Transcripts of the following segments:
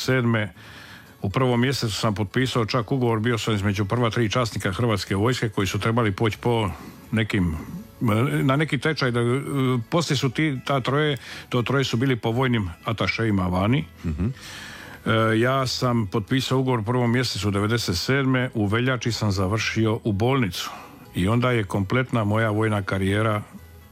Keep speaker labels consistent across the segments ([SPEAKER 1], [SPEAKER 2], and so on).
[SPEAKER 1] 1997. U prvom mjesecu sam potpisao čak ugovor, bio sam između prva 3 časnika Hrvatske vojske koji su trebali poći na neki tečaj. Poslije su to troje su bili po vojnim atašejima vani. Ja sam potpisao ugovor u prvom mjesecu 1997. U veljači sam završio u bolnicu. I onda je kompletna moja vojna karijera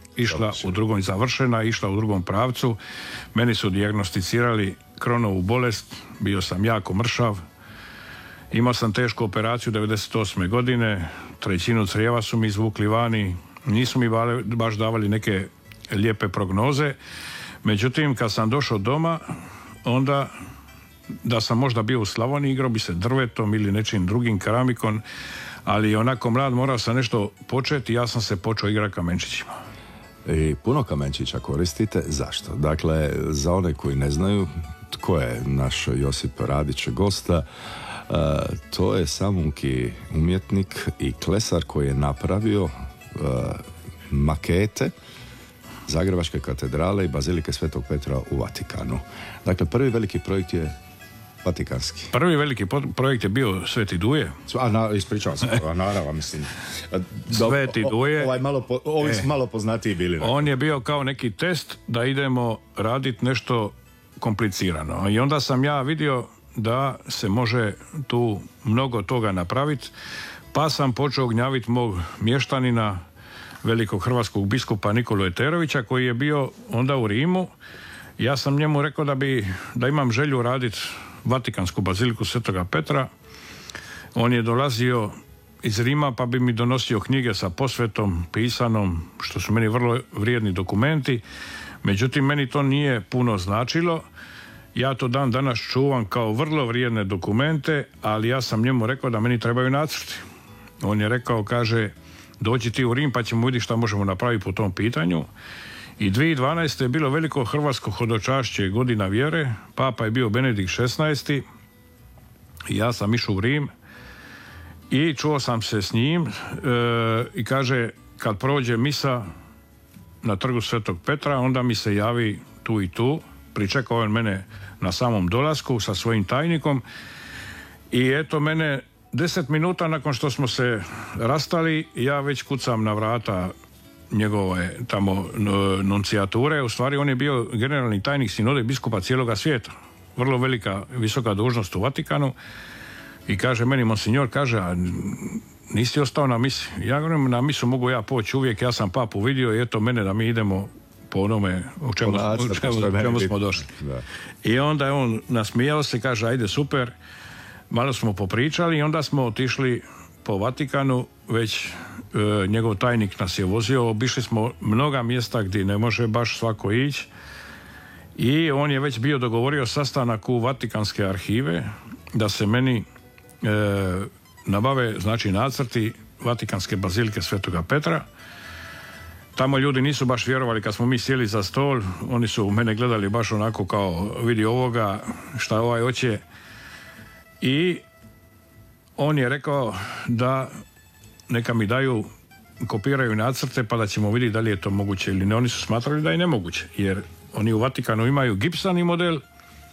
[SPEAKER 1] išla u drugom pravcu. Meni su dijagnosticirali Crohnovu bolest, bio sam jako mršav, imao sam tešku operaciju 1998. godine, 1/3 crijeva su mi izvukli vani, nisu mi baš davali neke lijepe prognoze, međutim kad sam došao doma, onda da sam možda bio u Slavoniji, igrao bi se drvetom ili nečim drugim, keramikom, ali onako mlad morao sam nešto početi i ja sam se počeo igrati kamenčićima.
[SPEAKER 2] I puno kamenčića koristite. Zašto? Dakle, za one koji ne znaju tko je naš Josip Radić gosta, to je samunki umjetnik i klesar koji je napravio makete Zagrebačke katedrale i Bazilike Svetog Petra u Vatikanu. Dakle, prvi veliki projekt je vatikanski.
[SPEAKER 1] Prvi veliki projekt je bio Sveti Duje.
[SPEAKER 2] Ispričavam se, naravno, mislim.
[SPEAKER 1] Sveti Duje.
[SPEAKER 2] Ovi su malo poznatiji bili.
[SPEAKER 1] On je bio kao neki test da idemo raditi nešto komplicirano. I onda sam ja vidio da se može tu mnogo toga napraviti, pa sam počeo gnjaviti mog mještanina, velikog hrvatskog biskupa Nikolu Eterovića, koji je bio onda u Rimu. Ja sam njemu rekao da imam želju raditi Vatikansku baziliku Svetoga Petra. On je dolazio iz Rima pa bi mi donosio knjige sa posvetom, pisanom, što su meni vrlo vrijedni dokumenti. Međutim, meni to nije puno značilo. Ja to dan danas čuvam kao vrlo vrijedne dokumente, ali ja sam njemu rekao da meni trebaju nacrti. On je rekao, kaže, dođi ti u Rim pa ćemo vidjeti šta možemo napraviti po tom pitanju. I 2012. je bilo veliko hrvatsko hodočašće, godina vjere. Papa je bio Benedikt XVI. I ja sam išao u Rim i čuo sam se s njim i kaže, kad prođe misa na trgu Svetog Petra, onda mi se javi tu i tu. Pričekao on mene na samom dolasku sa svojim tajnikom i eto mene 10 minuta nakon što smo se rastali, ja već kucam na vrata njegove tamo nuncijature. U stvari on je bio generalni tajnik sinode biskupa cijeloga svijeta. Vrlo velika, visoka dužnost u Vatikanu. I kaže meni, monsignor, kaže, a nisi ostao na misi? Ja govorim, na misu mogu ja poći uvijek, ja sam papu vidio i eto mene da mi idemo po onome u čemu smo došli. Da. I onda je on nasmijao se, kaže, ajde super. Malo smo popričali i onda smo otišli po Vatikanu, već njegov tajnik nas je vozio, obišli smo mnoga mjesta gdje ne može baš svako ići i on je već bio dogovorio sastanak u Vatikanske arhive da se meni nabave, znači, nacrti Vatikanske bazilike Svetoga Petra. Tamo ljudi nisu baš vjerovali kad smo mi sjeli za stol, oni su mene gledali baš onako kao vidi ovoga, šta ovaj hoće. I on je rekao da neka mi daju, kopiraju nacrte pa da ćemo vidjeti da li je to moguće ili ne. Oni su smatrali da je nemoguće, jer oni u Vatikanu imaju gipsani model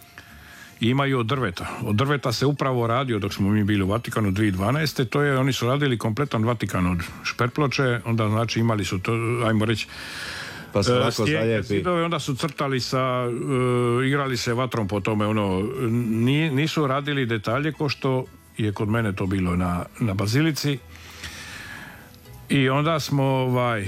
[SPEAKER 1] i imaju od drveta. Od drveta se upravo radio dok smo mi bili u Vatikanu 2012. To je, oni su radili kompletan Vatikan od šperploče, onda znači imali su to, ajmo reći,
[SPEAKER 2] pa se lako zalijepi.
[SPEAKER 1] Onda su crtali igrali se vatrom po tome, nisu radili detalje ko što je kod mene to bilo na bazilici. I onda smo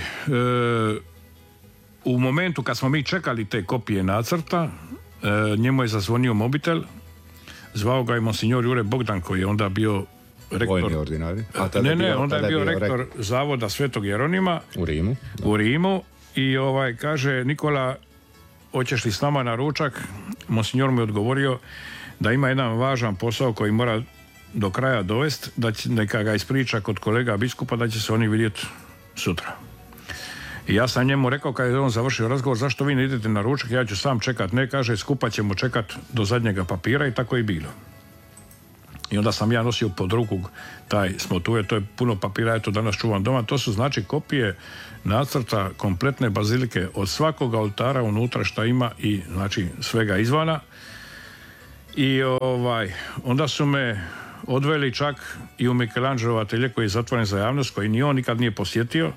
[SPEAKER 1] u momentu kad smo mi čekali te kopije nacrta, njemu je zazvonio mobitel, zvao ga je monsignor Jure Bogdan koji je onda bio rektor.
[SPEAKER 2] Vojni ordinari?
[SPEAKER 1] Onda je bio rektor Zavoda Svetog Jeronima u Rimu i kaže, Nikola, hoćeš li s nama na ručak? Monsignor mu je odgovorio da ima jedan važan posao koji mora do kraja dovesti, da neka ga ispriča kod kolega biskupa, da će se oni vidjeti sutra. I ja sam njemu rekao kad je on završio razgovor, zašto vi ne idete na ručak, ja ću sam čekat. Ne, kaže, skupa ćemo čekat do zadnjega papira i tako je bilo. I onda sam ja nosio pod ruku taj smotuje, to je puno papira, eto danas čuvam doma, to su znači kopije nacrta kompletne bazilike od svakog oltara unutra šta ima i znači svega izvana. I onda su me odveli čak i u Michelangelov atelje koji je zatvoren za javnost, koji ni on nikad nije posjetio.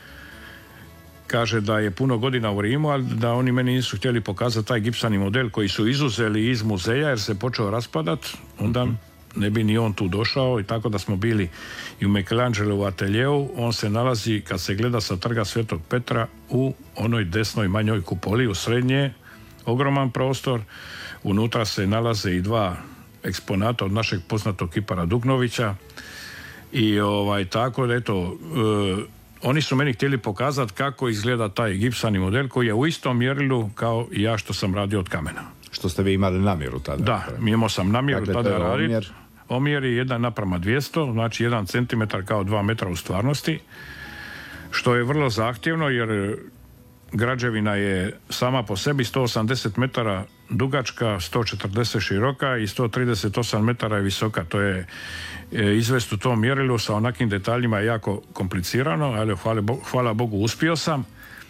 [SPEAKER 1] Kaže da je puno godina u Rimu, ali da oni meni nisu htjeli pokazati taj gipsani model koji su izuzeli iz muzeja jer se počeo raspadat. Onda ne bi ni on tu došao i tako da smo bili i u Michelangelovu ateljeu. On se nalazi, kad se gleda sa trga Svetog Petra, u onoj desnoj manjoj kupoli, u srednje, ogroman prostor. Unutra se nalaze i dva eksponata od našeg poznatog kipara Dugnovića i tako da eto, oni su meni htjeli pokazati kako izgleda taj gipsani model koji je u istom mjerilu kao i ja što sam radio od kamena.
[SPEAKER 2] Što ste vi imali namjeru tada?
[SPEAKER 1] Da, imao sam namjeru tada raditi. Omjer je 1:200, znači 1 centimetar kao 2 metra u stvarnosti, što je vrlo zahtjevno jer građevina je sama po sebi 180 metara dugačka, 140 široka i 138 metara je visoka. To je izvest u tom mjerilu sa onakim detaljima je jako komplicirano, ali hvala Bogu uspio sam.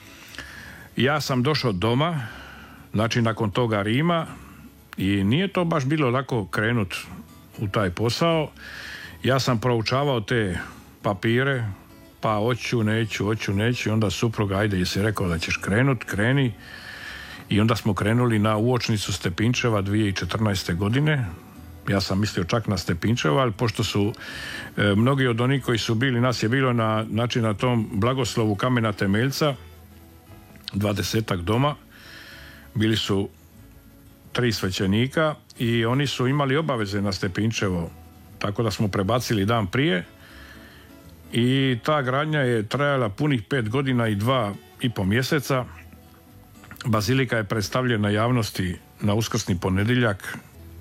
[SPEAKER 1] Ja sam došao doma, znači nakon toga Rima, i nije to baš bilo lako krenut u taj posao. Ja sam proučavao te papire, pa hoću, neću, onda supruga, ajde, jesi rekao da ćeš kreni. I onda smo krenuli na uočnicu Stepinčeva 2014. godine. Ja sam mislio čak na Stepinčeva, ali pošto su mnogi od onih koji su bili, nas je bilo na tom blagoslovu kamena temeljca, 20-ak doma, bili su 3 svećenika i oni su imali obaveze na Stepinčevo, tako da smo prebacili dan prije i ta gradnja je trajala punih 5 godina i 2,5 mjeseca. Bazilika je predstavljena javnosti na uskrsni ponedjeljak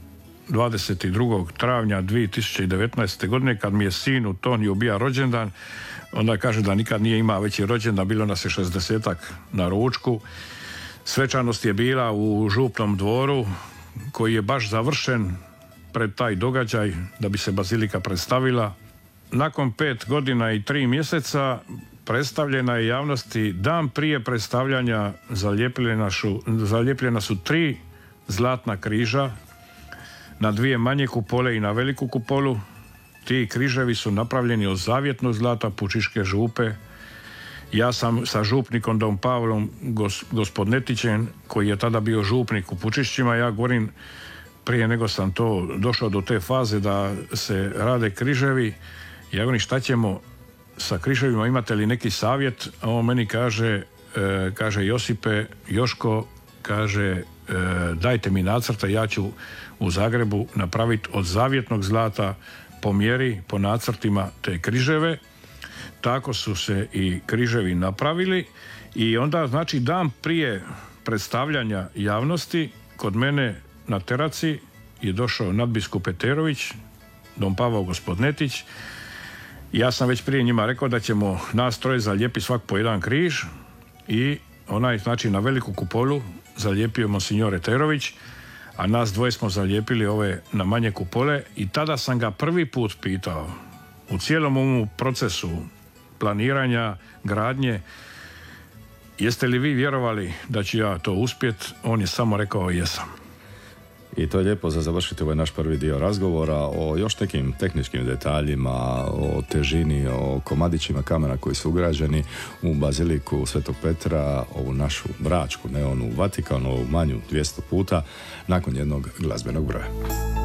[SPEAKER 1] 22. travnja 2019. godine kad mi je sin u Toniju bio rođendan. Onda kaže da nikad nije imao veći rođendan, bilo nas je 60-ak na ručku. Svečanost je bila u župnom dvoru koji je baš završen pred taj događaj da bi se bazilika predstavila. Nakon 5 godina i 3 mjeseca predstavljena je javnosti dan prije predstavljanja, zalijepljena su 3 zlatna križa na 2 manje kupole i na veliku kupolu. Ti križevi su napravljeni od zavjetnog zlata Pučiške župe. Ja sam sa župnikom Dom Pavlom Gospodnetićem, koji je tada bio župnik u Pučišćima, ja govorim prije nego sam to došao do te faze da se rade križevi, ja govorim šta ćemo sa križevima, imate li neki savjet? A on meni kaže Josipe, Joško, kaže dajte mi nacrte, ja ću u Zagrebu napraviti od zavjetnog zlata po mjeri, po nacrtima te križeve. Tako su se i križevi napravili i onda znači dan prije predstavljanja javnosti kod mene na teraci je došao nadbiskup Peterović, Dom Pavao Gospodnetić. Ja sam već prije njima rekao da ćemo nas 3 zalijepiti svak po 1 križ i onaj znači na veliku kupolu zalijepio monsignor Eterović, a nas 2 smo zalijepili ove na manje kupole i tada sam ga prvi put pitao u cijelom ovom procesu planiranja, gradnje, jeste li vi vjerovali da ću ja to uspjeti? On je samo rekao jesam.
[SPEAKER 2] I to je lijepo za završiti ovaj naš prvi dio razgovora o još nekim tehničkim detaljima, o težini, o komadićima kamena koji su ugrađeni u baziliku Svetog Petra, ovu našu bračku, ne onu Vatikanu, ovu manju 200 puta, nakon jednog glazbenog broja.